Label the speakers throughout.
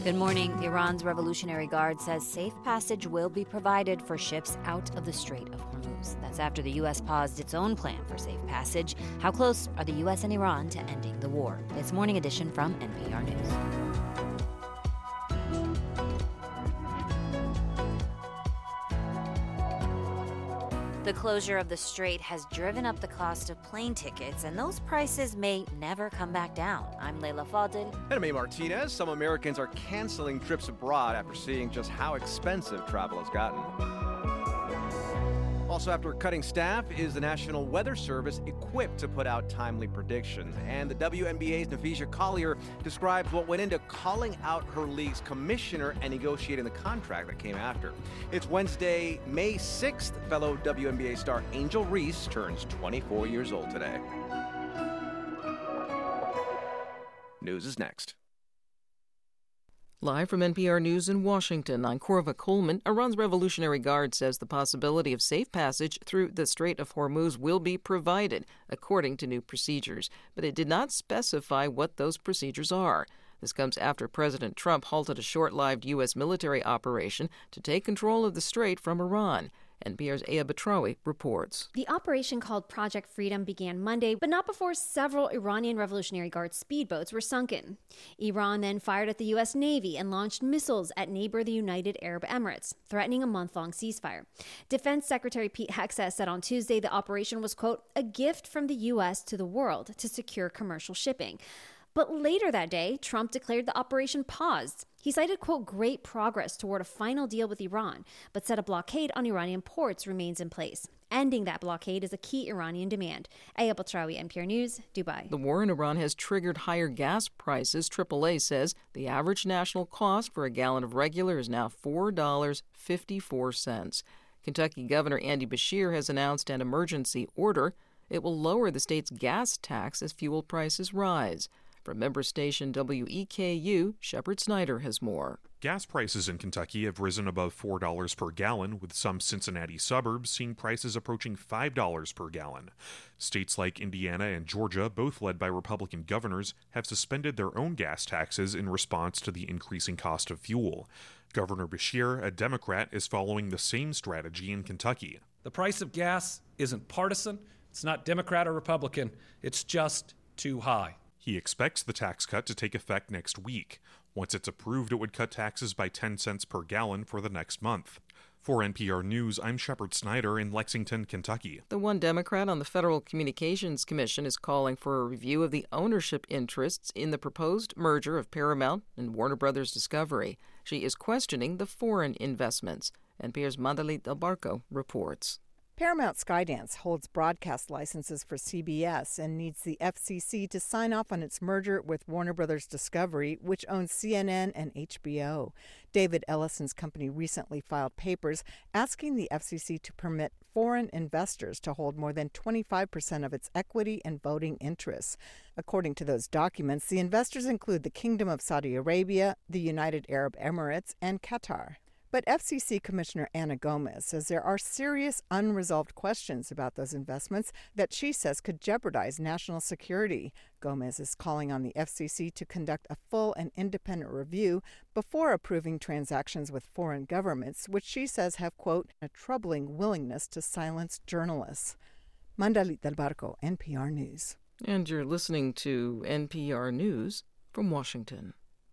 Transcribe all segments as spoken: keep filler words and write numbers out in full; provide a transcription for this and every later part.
Speaker 1: Good morning. Iran's Revolutionary Guard says safe passage will be provided for ships out of the Strait of Hormuz. That's after the U S paused its own plan for safe passage. How close are the U S and Iran to ending the war? It's Morning Edition from N P R News. The closure of the strait has driven up the cost of plane tickets, and those prices may never come back down. I'm Leila Fadel.
Speaker 2: And I'm A. Martinez. Some Americans are canceling trips abroad after seeing just how expensive travel has gotten. Also, after cutting staff, is the National Weather Service equipped to put out timely predictions? And the W N B A's Nafisha Collier describes what went into calling out her league's commissioner and negotiating the contract that came after. It's Wednesday, May sixth. Fellow W N B A star Angel Reese turns twenty-four years old today. News is next.
Speaker 3: Live from N P R News in Washington, I'm Korva Coleman. Iran's Revolutionary Guard says the possibility of safe passage through the Strait of Hormuz will be provided, according to new procedures. But it did not specify what those procedures are. This comes after President Trump halted a short-lived U S military operation to take control of the strait from Iran. N P R's Aya Batrawi reports.
Speaker 4: The operation, called Project Freedom, began Monday, but not before several Iranian Revolutionary Guard speedboats were sunken. Iran then fired at the U S Navy and launched missiles at neighbor the United Arab Emirates, threatening a month-long ceasefire. Defense Secretary Pete Hegseth said on Tuesday the operation was, quote, a gift from the U S to the world to secure commercial shipping. But later that day, Trump declared the operation paused. He cited, quote, great progress toward a final deal with Iran, but said a blockade on Iranian ports remains in place. Ending that blockade is a key Iranian demand. Aya Batrawi, N P R News, Dubai.
Speaker 3: The war in Iran has triggered higher gas prices. triple A says the average national cost for a gallon of regular is now four dollars and fifty-four cents. Kentucky Governor Andy Beshear has announced an emergency order. It will lower the state's gas tax as fuel prices rise. From member station W E K U, Shepard Snyder has more.
Speaker 5: Gas prices in Kentucky have risen above four dollars per gallon, with some Cincinnati suburbs seeing prices approaching five dollars per gallon. States like Indiana and Georgia, both led by Republican governors, have suspended their own gas taxes in response to the increasing cost of fuel. Governor Beshear, a Democrat, is following the same strategy in Kentucky.
Speaker 6: The price of gas isn't partisan. It's not Democrat or Republican. It's just too high.
Speaker 5: He expects the tax cut to take effect next week. Once it's approved, it would cut taxes by ten cents per gallon for the next month. For N P R News, I'm Shepard Snyder in Lexington, Kentucky.
Speaker 3: The one Democrat on the Federal Communications Commission is calling for a review of the ownership interests in the proposed merger of Paramount and Warner Brothers Discovery. She is questioning the foreign investments. N P R's Mandalit Del Barco reports.
Speaker 7: Paramount Skydance holds broadcast licenses for C B S and needs the F C C to sign off on its merger with Warner Brothers Discovery, which owns C N N and H B O. David Ellison's company recently filed papers asking the F C C to permit foreign investors to hold more than twenty-five percent of its equity and voting interests. According to those documents, the investors include the Kingdom of Saudi Arabia, the United Arab Emirates, and Qatar. But F C C Commissioner Ana Gomez says there are serious unresolved questions about those investments that she says could jeopardize national security. Gomez is calling on the F C C to conduct a full and independent review before approving transactions with foreign governments, which she says have, quote, a troubling willingness to silence journalists. Mandalit Del Barco, N P R News.
Speaker 3: And you're listening to N P R News from Washington.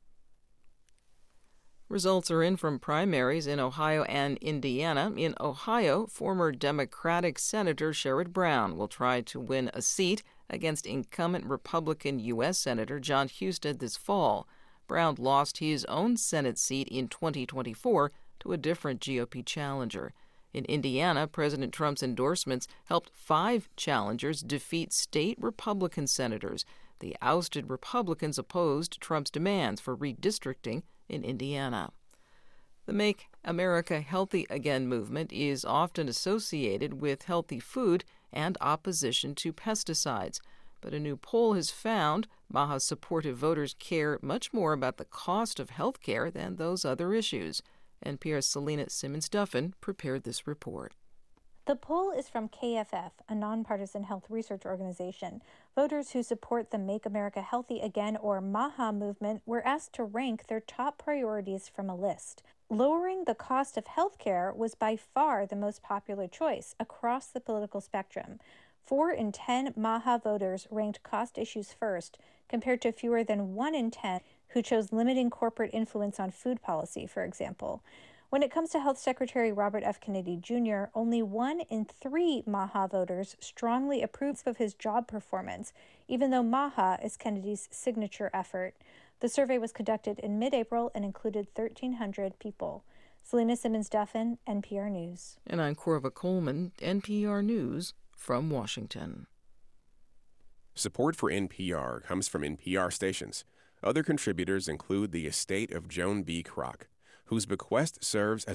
Speaker 3: Results are in from primaries in Ohio and Indiana. In Ohio, former Democratic Senator Sherrod Brown will try to win a seat against incumbent Republican U S. Senator John Husted this fall. Brown lost his own Senate seat in twenty twenty-four to a different G O P challenger. In Indiana, President Trump's endorsements helped five challengers defeat state Republican senators. The ousted Republicans opposed Trump's demands for redistricting in Indiana. The Make America Healthy Again movement is often associated with healthy food and opposition to pesticides. But a new poll has found Maha's supportive voters care much more about the cost of health care than those other issues. N P R's Selena Simmons-Duffin prepared this report.
Speaker 8: The poll is from K F F, a nonpartisan health research organization. Voters who support the Make America Healthy Again, or MAHA movement, were asked to rank their top priorities from a list. Lowering the cost of health care was by far the most popular choice across the political spectrum. Four in ten MAHA voters ranked cost issues first, compared to fewer than one in ten who chose limiting corporate influence on food policy, for example. When it comes to Health Secretary Robert F. Kennedy Junior, only one in three MAHA voters strongly approves of his job performance, even though MAHA is Kennedy's signature effort. The survey was conducted in mid-April and included thirteen hundred people. Selena Simmons-Duffin, N P R News.
Speaker 3: And I'm Corva Coleman, N P R News from Washington.
Speaker 9: Support for N P R comes from N P R stations. Other contributors include the estate of Joan B. Kroc, whose bequest serves as